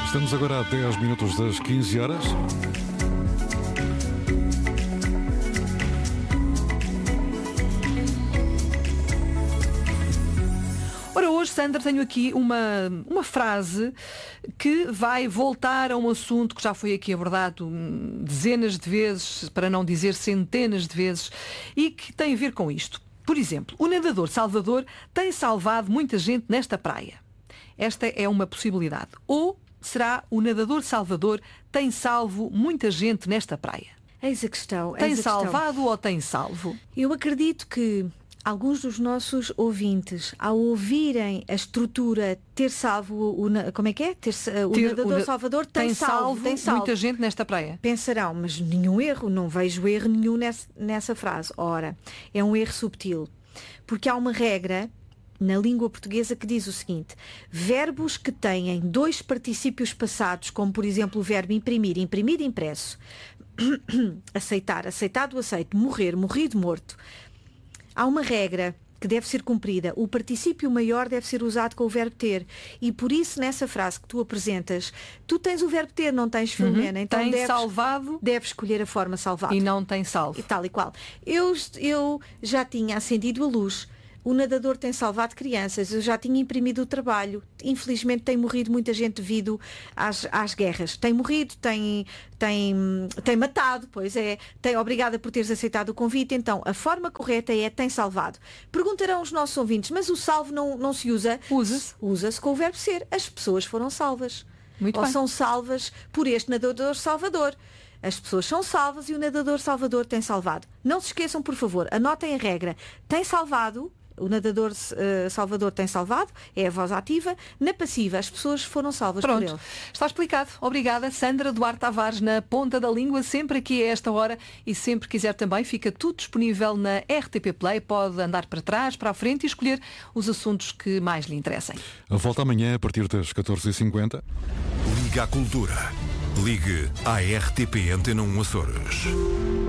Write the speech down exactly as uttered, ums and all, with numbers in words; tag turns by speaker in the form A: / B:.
A: Estamos agora a dez minutos das quinze horas.
B: Ora, hoje, Sandra, tenho aqui uma, uma frase que vai voltar a um assunto que já foi aqui abordado dezenas de vezes, para não dizer centenas de vezes, e que tem a ver com isto. Por exemplo, o nadador Salvador tem salvado muita gente nesta praia. Esta é uma possibilidade. Ou será o nadador Salvador tem salvo muita gente nesta praia?
C: Eis a questão.
B: Tem
C: eis a
B: salvado
C: questão.
B: ou tem salvo?
C: Eu acredito que alguns dos nossos ouvintes, ao ouvirem a estrutura ter salvo o, o como é que é? Ter, o
B: Ter-
C: nadador
B: o-
C: Salvador tem,
B: Tem
C: salvo,
B: salvo
C: tem salvo.
B: muita gente nesta praia?
C: Pensarão, mas nenhum erro, não vejo erro nenhum nessa, nessa frase. Ora, é um erro subtil. Porque há uma regra na língua portuguesa que diz o seguinte: verbos que têm dois particípios passados, como por exemplo o verbo imprimir, imprimir, impresso, aceitar, aceitado, aceito, morrer, morrido, morto. Há uma regra que deve ser cumprida. O particípio maior deve ser usado com o verbo ter. E por isso, nessa frase que tu apresentas, tu tens o verbo ter, não tens, Filomena.
B: Uhum.
C: Então
B: Tem
C: deves,
B: salvado
C: deves escolher a forma salvado.
B: e não tem salvo.
C: E tal e qual. Eu, eu já tinha acendido a luz. O nadador tem salvado crianças. Eu já tinha imprimido o trabalho. Infelizmente tem morrido muita gente devido às, às guerras. Tem morrido, tem, tem, tem matado, pois é. Tem, obrigada por teres aceitado o convite. Então, a forma correta é tem salvado. Perguntarão os nossos ouvintes, mas o salvo não, não se usa?
B: Usa-se.
C: Usa-se com o verbo ser. As pessoas foram salvas.
B: Muito
C: Ou
B: bem.
C: são salvas por este nadador salvador. As pessoas são salvas e o nadador salvador tem salvado. Não se esqueçam, por favor, anotem a regra. Tem salvado, o nadador uh, salvador tem salvado, é a voz ativa. Na passiva, as pessoas foram salvas por
B: Pronto,
C: ele.
B: está explicado. Obrigada, Sandra Duarte Tavares, na ponta da língua, sempre aqui a esta hora, e sempre quiser também, fica tudo disponível na R T P Play, pode andar para trás, para a frente e escolher os assuntos que mais lhe interessem.
A: A volta amanhã a partir das catorze e cinquenta.
D: Liga à Cultura. Ligue à R T P Antena um Açores.